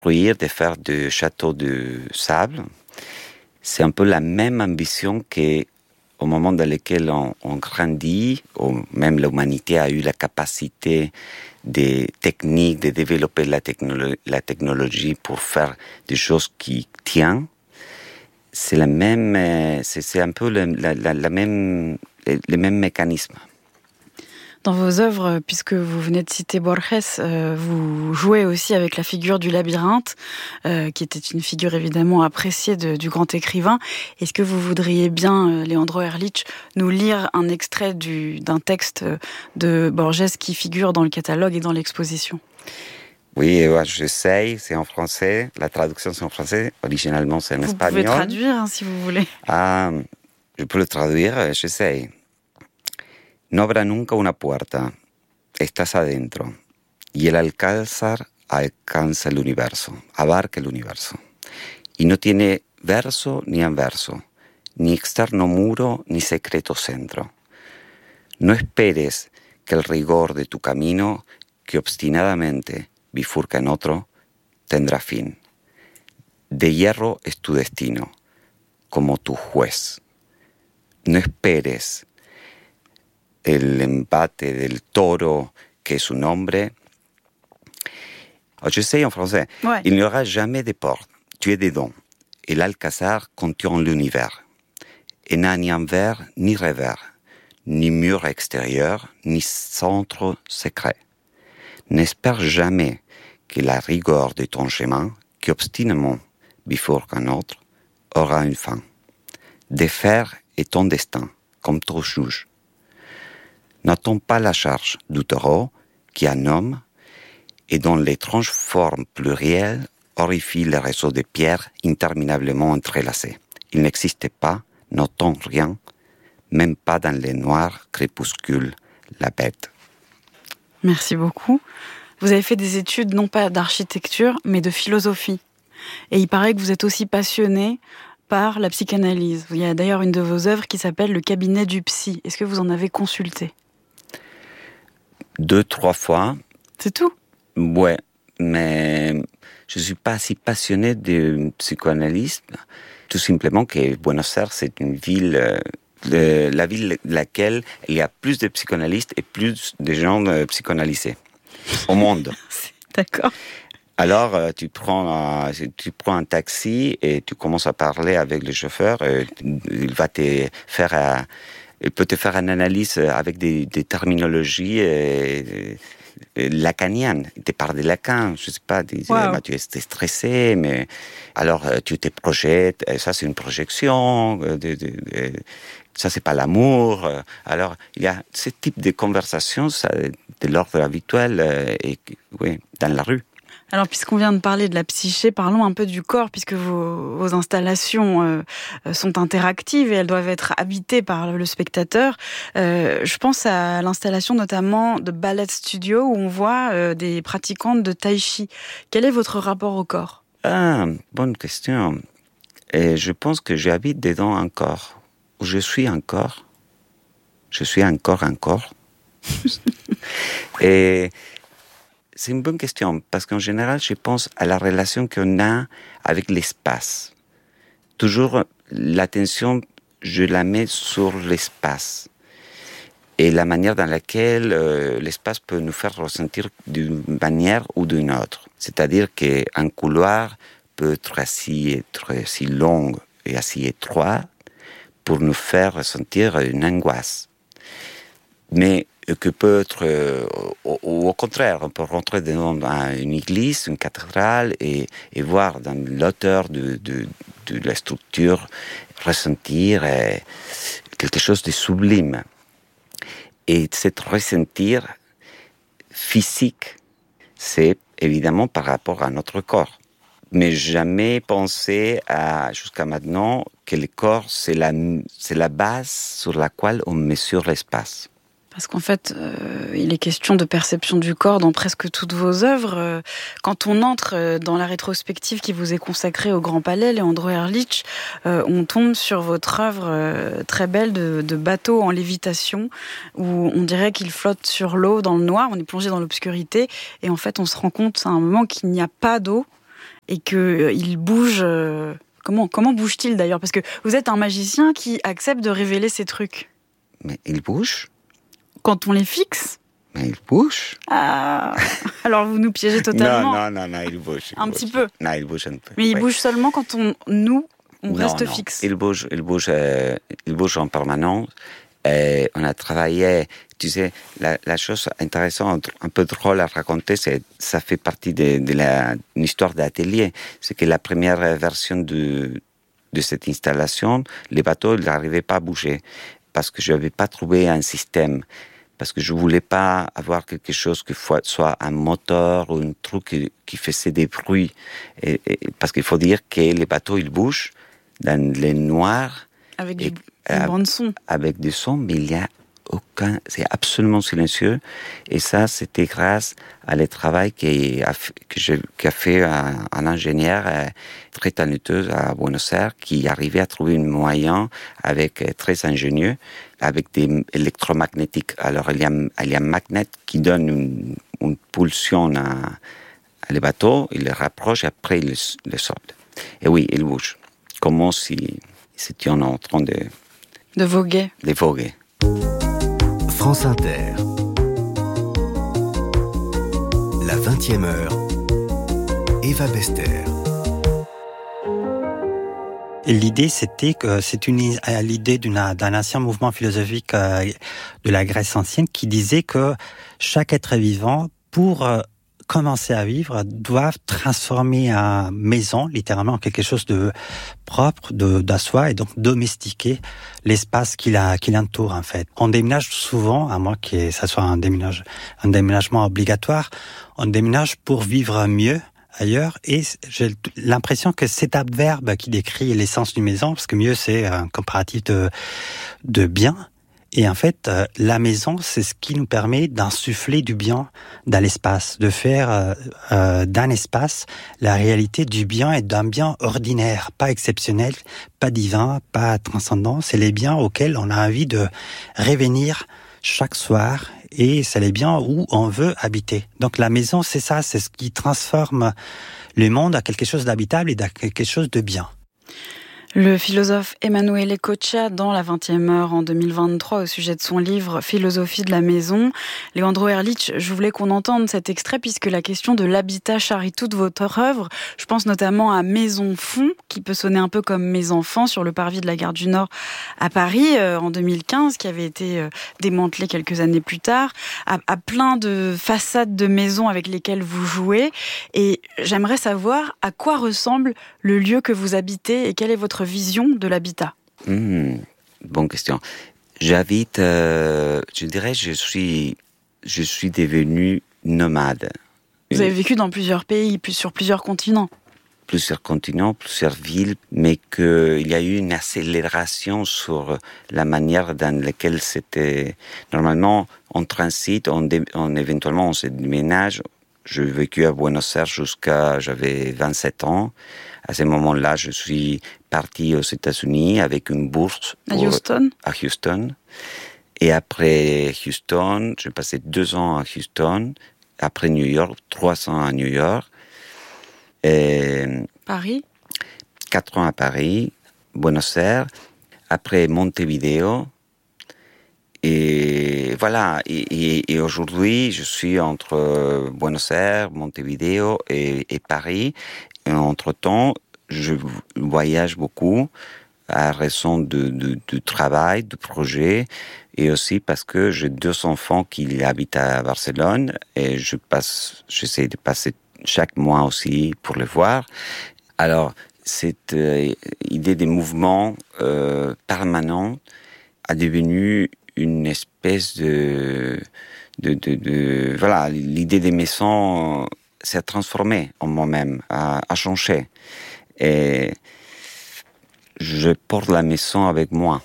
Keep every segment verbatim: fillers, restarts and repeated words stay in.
construire, de faire des châteaux de sable. C'est un peu la même ambition qu'au moment dans lequel on, on grandit, ou même l'humanité a eu la capacité des techniques, de développer la, technolo- la technologie pour faire des choses qui tiennent. C'est la même, c'est, c'est un peu le, la, la, la même, les mêmes mécanismes. Dans vos œuvres, puisque vous venez de citer Borges, euh, vous jouez aussi avec la figure du labyrinthe, euh, qui était une figure évidemment appréciée de, du grand écrivain. Est-ce que vous voudriez bien, euh, Leandro Erlich, nous lire un extrait du, d'un texte de Borges qui figure dans le catalogue et dans l'exposition ? Oui, ouais, j'essaye, c'est en français, la traduction c'est en français, originalement c'est en vous espagnol. Vous pouvez traduire hein, si vous voulez. Ah, je peux le traduire, j'essaye. No habrá nunca una puerta, estás adentro, y el alcázar alcanza el universo, abarca el universo, y no tiene verso ni anverso, ni externo muro ni secreto centro. No esperes que el rigor de tu camino, que obstinadamente bifurca en otro, tendrá fin. De hierro es tu destino, como tu juez. No esperes el embate del taureau qui est son nombre. J'essaie en français. Ouais. Il n'y aura jamais de porte. Tu es dedans. Et l'Alcazar contient l'univers. Et n'a ni envers ni revers, ni mur extérieur, ni centre secret. N'espère jamais que la rigueur de ton chemin, qui obstinément bifurque un autre, aura une fin. Défaire est ton destin, comme ton juge. N'attends pas la charge du taureau qui a un homme et dont l'étrange forme plurielle horrifie les réseaux de pierres interminablement entrelacés. Il n'existe pas, n'attend rien, même pas dans les noirs crépuscules, la bête. Merci beaucoup. Vous avez fait des études non pas d'architecture, mais de philosophie. Et il paraît que vous êtes aussi passionné par la psychanalyse. Il y a d'ailleurs une de vos œuvres qui s'appelle « Le cabinet du psy ». Est-ce que vous en avez consulté ? Deux, trois fois. C'est tout ? Ouais, mais je ne suis pas si passionné de psychanalyse, tout simplement que Buenos Aires, c'est une ville, euh, la ville dans laquelle il y a plus de psychanalystes et plus de gens euh, psychanalysés au monde. D'accord. Alors, euh, tu prends, euh, tu prends un taxi et tu commences à parler avec le chauffeur. Euh, il va te faire, euh, il peut te faire une analyse avec des, des terminologies euh, euh, lacaniennes. Il te parle de Lacan, je sais pas. Tu, wow. bah, tu es stressé, mais alors euh, tu te projettes. Et ça, c'est une projection. De, de, de, ça, c'est pas l'amour. Alors, il y a ce type de conversation, ça, de l'ordre habituel, euh, et oui, dans la rue. Alors, puisqu'on vient de parler de la psyché, parlons un peu du corps, puisque vos, vos installations euh, sont interactives et elles doivent être habitées par le spectateur. Euh, je pense à l'installation notamment de Ballet Studio, où on voit euh, des pratiquantes de tai chi. Quel est votre rapport au corps ? Ah, bonne question. Et je pense que j'habite dedans encore. Où je suis encore. Je suis encore un corps. Et c'est une bonne question, parce qu'en général, je pense à la relation qu'on a avec l'espace. Toujours, l'attention, je la mets sur l'espace. Et la manière dans laquelle euh, l'espace peut nous faire ressentir d'une manière ou d'une autre. C'est-à-dire qu'un couloir peut être assez, être assez long et assez étroit pour nous faire ressentir une angoisse. Mais que peut être, euh, ou, ou au contraire, on peut rentrer dans une église, une cathédrale, et, et voir dans l'auteur de, de, de la structure ressentir euh, quelque chose de sublime. Et cet ressentir physique, c'est évidemment par rapport à notre corps. Mais jamais pensé à, jusqu'à maintenant, que le corps, c'est la, c'est la base sur laquelle on mesure l'espace. Parce qu'en fait, euh, il est question de perception du corps dans presque toutes vos œuvres. Quand on entre dans la rétrospective qui vous est consacrée au Grand Palais, Leandro Erlich, euh, on tombe sur votre œuvre euh, très belle de, de bateau en lévitation, où on dirait qu'il flotte sur l'eau dans le noir, on est plongé dans l'obscurité, et en fait on se rend compte à un moment qu'il n'y a pas d'eau, et qu'il euh, bouge. Euh, comment, comment bouge-t-il d'ailleurs? Parce que vous êtes un magicien qui accepte de révéler ses trucs. Mais il bouge. Quand on les fixe? Mais il bouge. Ah, alors vous nous piégez totalement. Non, non, non, non, il bouge. Il un bouge. petit peu. Non, il bouge un peu. Mais il oui. bouge seulement quand on, nous, on non, reste non. fixe. Il bouge, il bouge, euh, il bouge en permanence. Et on a travaillé, tu sais, la, la chose intéressante, un peu drôle à raconter, c'est ça fait partie de, de la, une histoire d'atelier. C'est que la première version de, de cette installation, les bateaux, ils n'arrivaient pas à bouger parce que je n'avais pas trouvé un système. Parce que je voulais pas avoir quelque chose qui soit un moteur ou un truc qui, qui faisait des bruits. Et, et, parce qu'il faut dire que les bateaux, ils bougent dans les noirs. Avec et, du, euh, du bande son. Avec du son, mais il y a aucun, c'est absolument silencieux. Et ça, c'était grâce à le travail qui a, que je, qu'a fait un, un ingénieur très talentueux à Buenos Aires, qui arrivait à trouver un moyen avec très ingénieux, avec des électromagnétiques. Alors, il y a, il y a un magnet qui donne une, une pulsion à, à les bateaux, il les rapproche et après il les, les sort. Et oui, il bouge. Comme si c'était en train de... De voguer. De voguer. France Inter. La vingtième heure. Eva Bester. Et l'idée, c'était que c'est une l'idée d'une, d'un ancien mouvement philosophique de la Grèce ancienne qui disait que chaque être vivant, pour commencer à vivre, doit transformer une maison, littéralement, en quelque chose de propre, de, de soi, et donc domestiquer l'espace qui, la, qui l'entoure, en fait. On déménage souvent, à moins que ça soit un déménage, un déménagement obligatoire, on déménage pour vivre mieux ailleurs, et j'ai l'impression que cet adverbe qui décrit l'essence d'une maison, parce que mieux c'est un comparatif de, de bien, et en fait, la maison, c'est ce qui nous permet d'insuffler du bien dans l'espace, de faire euh, d'un espace la réalité du bien et d'un bien ordinaire, pas exceptionnel, pas divin, pas transcendant, c'est les biens auxquels on a envie de revenir chaque soir, et c'est les biens où on veut habiter. Donc la maison, c'est ça, c'est ce qui transforme le monde à quelque chose d'habitable et à quelque chose de bien. Le philosophe Emanuele Coccia, dans la vingtième heure en deux mille vingt-trois, au sujet de son livre « Philosophie de la maison ». Leandro Erlich, je voulais qu'on entende cet extrait puisque la question de l'habitat charrie toute votre œuvre. Je pense notamment à Maison Fond, qui peut sonner un peu comme Mes enfants, sur le parvis de la gare du Nord à Paris, euh, en deux mille quinze, qui avait été euh, démantelé quelques années plus tard, à, à plein de façades de maisons avec lesquelles vous jouez. Et j'aimerais savoir à quoi ressemble le lieu que vous habitez et quelle est votre vision de l'habitat? Mmh, bonne question. J'habite, euh, je dirais, je suis, je suis devenu nomade. Vous avez vécu dans plusieurs pays, puis sur plusieurs continents. Plusieurs continents, plusieurs villes, mais qu'il y a eu une accélération sur la manière dans laquelle c'était. Normalement, on transite, on, dé, on éventuellement on se déménage. J'ai vécu à Buenos Aires jusqu'à j'avais vingt-sept ans. À ce moment-là, je suis parti aux États-Unis avec une bourse. À Houston? À Houston. Et après Houston, j'ai passé deux ans à Houston. Après New York, trois ans à New York. Et Paris? Quatre ans à Paris, Buenos Aires. Après Montevideo. Et voilà, et, et, et aujourd'hui, je suis entre Buenos Aires, Montevideo et, et Paris. Et entre-temps, je voyage beaucoup à raison de, de, de travail, de projet, et aussi parce que j'ai deux enfants qui habitent à Barcelone, et je passe, j'essaie de passer chaque mois aussi pour les voir. Alors, cette euh, idée des mouvements euh, permanents a devenu une espèce de, de, de, de voilà, l'idée des maisons s'est transformée en moi-même, a, a changé. Et je porte la maison avec moi.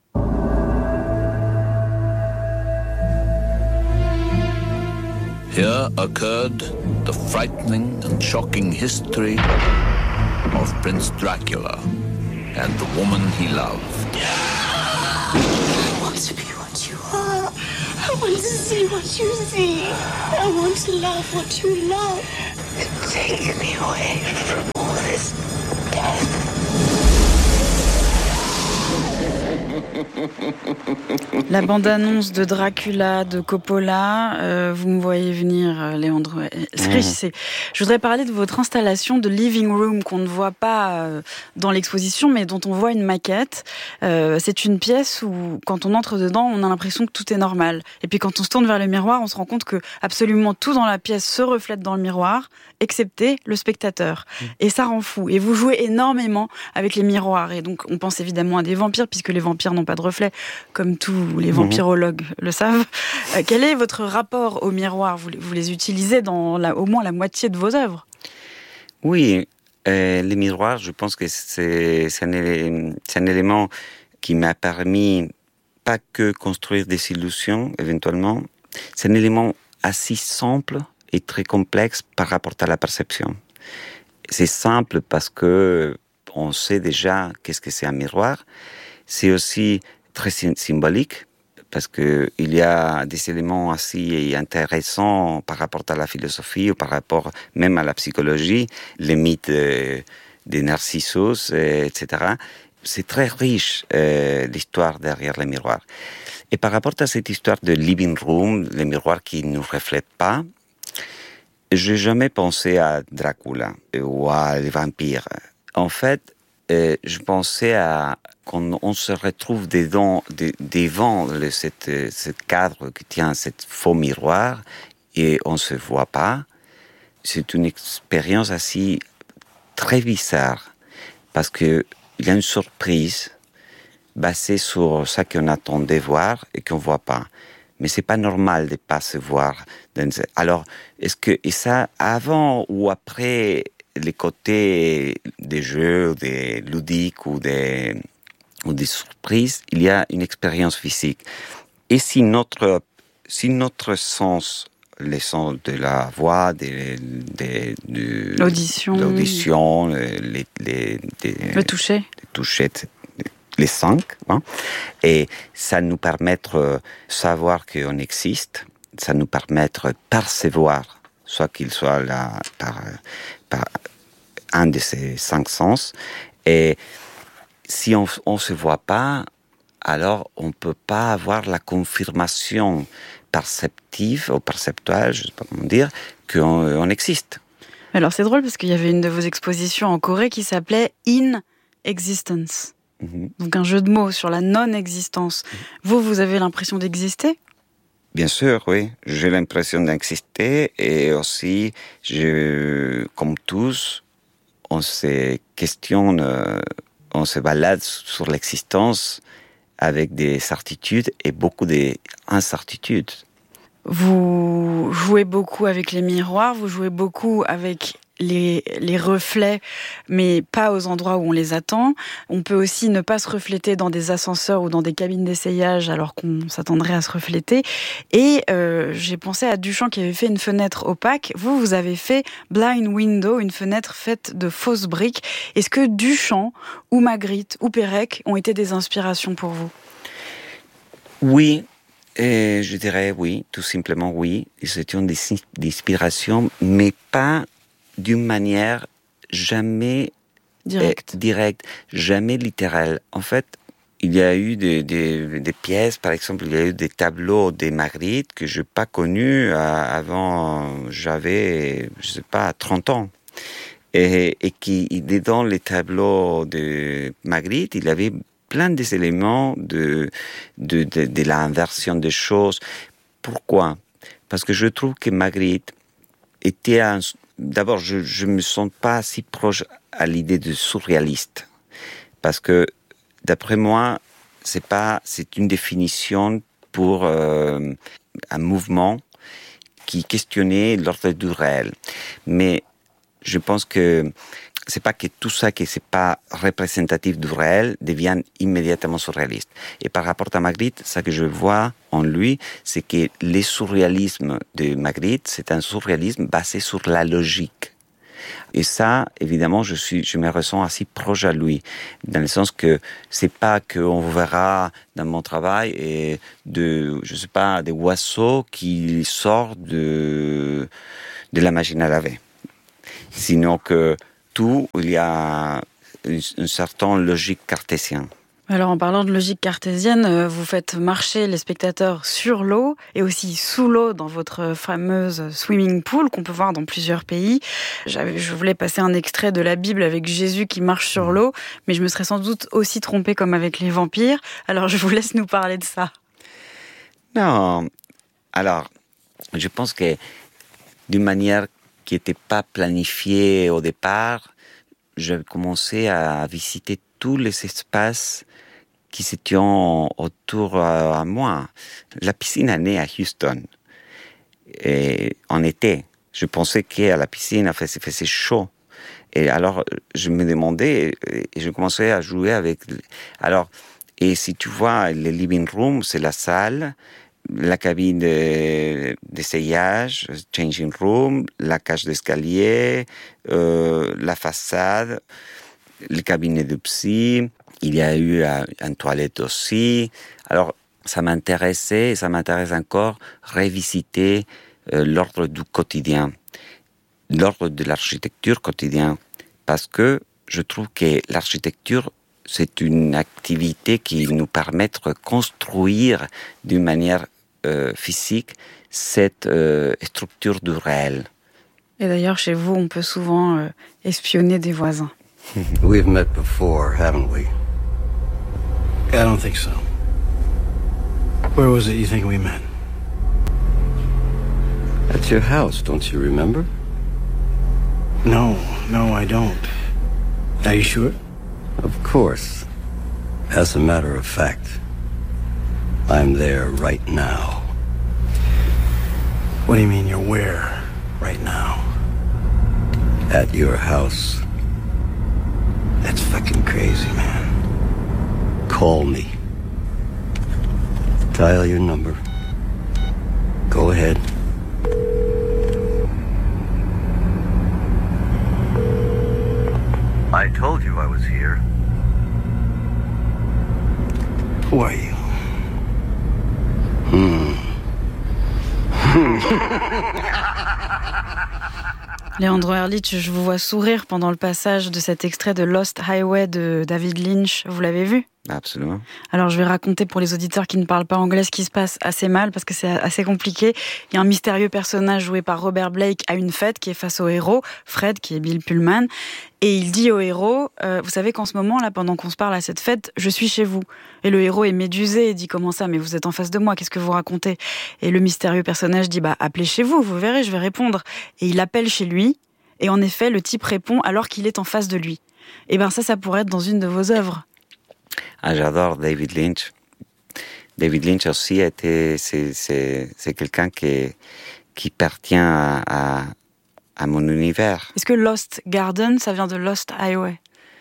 Here occurred the frightening and shocking history of Prince Dracula and the woman he loved. I want to be what you are. I want to see what you see. I want to love what you love. Take me away from all this death. La bande-annonce de Dracula, de Coppola, euh, vous me voyez venir, euh, Leandro. Mmh. C'est... Je voudrais parler de votre installation de living room qu'on ne voit pas euh, dans l'exposition, mais dont on voit une maquette. Euh, c'est une pièce où, quand on entre dedans, on a l'impression que tout est normal. Et puis quand on se tourne vers le miroir, on se rend compte que absolument tout dans la pièce se reflète dans le miroir, excepté le spectateur. Mmh. Et ça rend fou. Et vous jouez énormément avec les miroirs. Et donc, on pense évidemment à des vampires, puisque les vampires n'ont pas de reflet, comme tous les vampirologues mmh. le savent. Euh, quel est votre rapport au miroir ? vous, vous les utilisez dans la, au moins la moitié de vos œuvres. Oui, euh, les miroirs, je pense que c'est, c'est, un, c'est un élément qui m'a permis pas que construire des illusions, éventuellement. C'est un élément assez simple et très complexe par rapport à la perception. C'est simple parce que on sait déjà qu'est-ce que c'est un miroir. C'est aussi très symbolique parce que il y a des éléments assez intéressants par rapport à la philosophie ou par rapport même à la psychologie, les mythes de, de Narcissus, et cetera. C'est très riche euh, l'histoire derrière les miroirs. Et par rapport à cette histoire de living room, les miroirs qui ne nous reflètent pas, j'ai jamais pensé à Dracula ou à les vampires. En fait, euh, je pensais à quand on se retrouve devant, devant le, cette, ce cadre qui tient cette faux miroir et on se voit pas. C'est une expérience assez très bizarre parce que il y a une surprise basée sur ce qu'on attendait voir et qu'on voit pas. Mais c'est pas normal de pas se voir. Alors, est-ce que, et ça, avant ou après les côtés des jeux, des ludiques ou des, ou des surprises, il y a une expérience physique. Et si notre, si notre sens, les sens de la voix, des, des, de l'audition, l'audition, les, les, les, le toucher, les toucher, les cinq, hein, et ça nous permet de savoir qu'on existe, ça nous permet de percevoir, soit qu'il soit là par, par un de ces cinq sens, et si on ne se voit pas, alors on ne peut pas avoir la confirmation perceptive ou perceptuelle, je ne sais pas comment dire, qu'on on existe. Alors c'est drôle parce qu'il y avait une de vos expositions en Corée qui s'appelait In Existence. Mmh. Donc un jeu de mots sur la non-existence. Mmh. Vous, vous avez l'impression d'exister ? Bien sûr, oui. J'ai l'impression d'exister et aussi, je, comme tous, on se questionne, on se balade sur l'existence avec des certitudes et beaucoup d'incertitudes. Vous jouez beaucoup avec les miroirs, vous jouez beaucoup avec les, les reflets, mais pas aux endroits où on les attend. On peut aussi ne pas se refléter dans des ascenseurs ou dans des cabines d'essayage alors qu'on s'attendrait à se refléter. Et euh, j'ai pensé à Duchamp qui avait fait une fenêtre opaque. Vous, vous avez fait Blind Window, une fenêtre faite de fausses briques. Est-ce que Duchamp ou Magritte ou Pérec ont été des inspirations pour vous ? Oui. Et je dirais oui, tout simplement oui. C'était une inspiration, mais pas d'une manière jamais directe, euh, direct, jamais littérale. En fait, il y a eu des, des, des pièces, par exemple, il y a eu des tableaux de Magritte que je n'ai pas connus avant, j'avais, je ne sais pas, trente ans. Et, et qui, dans les tableaux de Magritte, il y avait plein des éléments de, de, de, de l'inversion des choses. Pourquoi ? Parce que je trouve que Magritte était un... D'abord, je ne me sens pas si proche à l'idée de surréaliste. Parce que, d'après moi, c'est pas, c'est une définition pour euh, un mouvement qui questionnait l'ordre du réel. Mais je pense que c'est pas que tout ça qui c'est pas représentatif du réel devient immédiatement surréaliste. Et par rapport à Magritte, ce que je vois en lui, c'est que le surréalisme de Magritte, c'est un surréalisme basé sur la logique. Et ça, évidemment, je suis, je me ressens assez proche à lui, dans le sens que c'est pas qu'on verra dans mon travail et de, je sais pas, des oiseaux qui sortent de, de la machine à laver. sinon que tout, il y a une, une certaine logique cartésienne. Alors en parlant de logique cartésienne, vous faites marcher les spectateurs sur l'eau et aussi sous l'eau dans votre fameuse swimming pool qu'on peut voir dans plusieurs pays. J'avais, je voulais passer un extrait de la Bible avec Jésus qui marche sur l'eau, mais je me serais sans doute aussi trompée comme avec les vampires. Alors je vous laisse nous parler de ça. Non, alors je pense que d'une manière qui n'était pas planifiée au départ, j'ai commencé à visiter tous les espaces qui s'étaient autour à moi. La piscine est née à Houston. Et en été, je pensais qu'à la piscine, il faisait chaud. Et alors, je me demandais, et je commençais à jouer avec... Alors, et si tu vois, le living room, c'est la salle, la cabine de, d'essayage, changing room, la cage d'escalier, euh, la façade, le cabinet de psy. Il y a eu une toilette aussi. Alors, ça m'intéressait, et ça m'intéresse encore, revisiter euh, l'ordre du quotidien, l'ordre de l'architecture quotidienne, parce que je trouve que l'architecture, c'est une activité qui nous permet de construire d'une manière euh, physique cette euh, structure du réel. Et d'ailleurs, chez vous, on peut souvent euh, espionner des voisins. We've met before, haven't we? I don't think so. Where was it you think we met? At your house, don't you remember? No, no, I don't. Are you sure? Of course. As a matter of fact, I'm there right now. What do you mean you're where right now? At your house. That's fucking crazy, man. Call me. Dial your number. Go ahead. I told you I was here. Who are you? Hmm. Leandro Erlich, je vous vois sourire pendant le passage de cet extrait de Lost Highway de David Lynch. Vous l'avez vu ? Absolument. Alors je vais raconter pour les auditeurs qui ne parlent pas anglais ce qui se passe assez mal parce que c'est assez compliqué. Il y a un mystérieux personnage joué par Robert Blake à une fête qui est face au héros, Fred, qui est Bill Pullman, et il dit au héros euh, « Vous savez qu'en ce moment, là, pendant qu'on se parle à cette fête, je suis chez vous. » Et le héros est médusé et dit « Comment ça ? Mais vous êtes en face de moi, qu'est-ce que vous racontez ?» Et le mystérieux personnage dit « Bah, appelez chez vous, vous verrez, je vais répondre. » Et il appelle chez lui, et en effet, le type répond alors qu'il est en face de lui. Et ben ça, ça pourrait être dans une de vos œuvres. Ah, j'adore David Lynch. David Lynch aussi était, c'est, c'est, c'est quelqu'un qui, qui appartient à, à, à mon univers. Est-ce que Lost Garden, ça vient de Lost Highway ?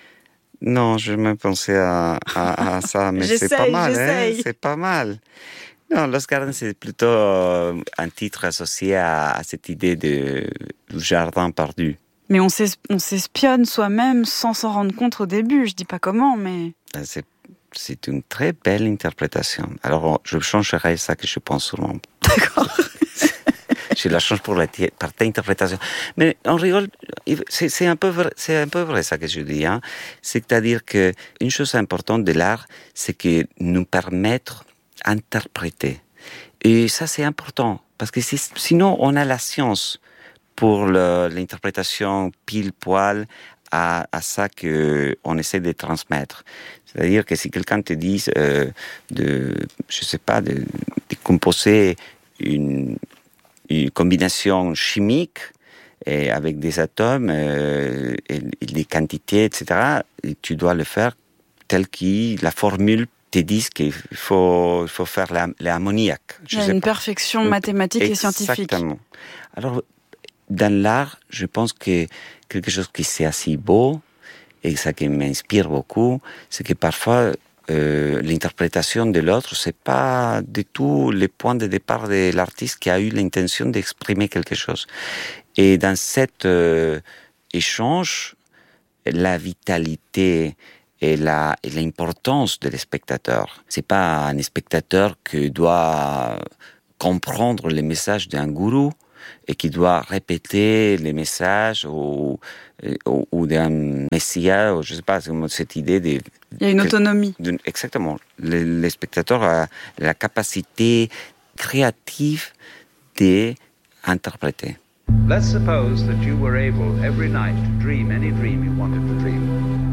Non, je me pensais à, à, à ça, mais c'est pas mal, hein, c'est pas mal. Non, Lost Garden, c'est plutôt euh, un titre associé à, à cette idée de, du jardin perdu. Mais on, s'es, on s'espionne soi-même sans s'en rendre compte au début. Je dis pas comment, mais... C'est, c'est une très belle interprétation. Alors, je changerai ça que je pense souvent. D'accord. Je la change pour la partie interprétation. Mais on rigole, c'est, c'est, un peu vrai, c'est un peu vrai ça que je dis. Hein. C'est-à-dire qu'une chose importante de l'art, c'est que nous permettre d'interpréter. Et ça, c'est important. Parce que c'est, sinon, on a la science pour le, l'interprétation pile-poil à, à ça qu'on essaie de transmettre. C'est-à-dire que si quelqu'un te dit euh, de, je sais pas, de, de composer une, une combinaison chimique et avec des atomes euh, et, et des quantités, et cetera, et tu dois le faire tel que la formule te dit qu'il faut, il faut faire l'ammoniaque. Il y a une pas. perfection mathématique Exactement. et scientifique. Exactement. Alors, dans l'art, je pense que quelque chose qui c'est assez beau, et ça qui m'inspire beaucoup, c'est que parfois, euh, l'interprétation de l'autre, c'est pas du tout le point de départ de l'artiste qui a eu l'intention d'exprimer quelque chose. Et dans cet euh, échange, la vitalité et, la, et l'importance de spectateur. C'est pas un spectateur qui doit comprendre les messages d'un gourou, et qui doit répéter les messages ou, ou, ou d'un messia, ou je sais pas, cette idée de... Il y a une que, autonomie. Exactement. Le, le spectateur a la capacité créative d'interpréter. Let's suppose that you were able every night to dream any dream you wanted to dream.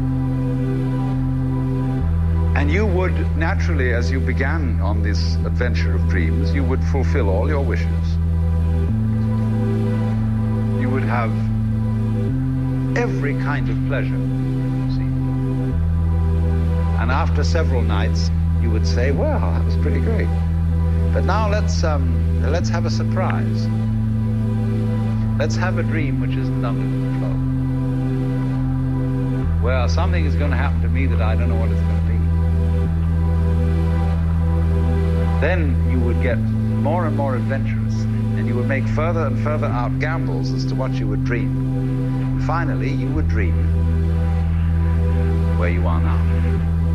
And you would naturally, as you began on this adventure of dreams, you would fulfill all your wishes. You would have every kind of pleasure, see. And after several nights, you would say, well, that was pretty great. But now let's, um, let's have a surprise. Let's have a dream which isn't under the flow. Well, something is going to happen to me that I don't know what it's going to be. Then you would get more and more adventurous, and you would make further and further out gambles as to what you would dream. And finally, you would dream where you are now.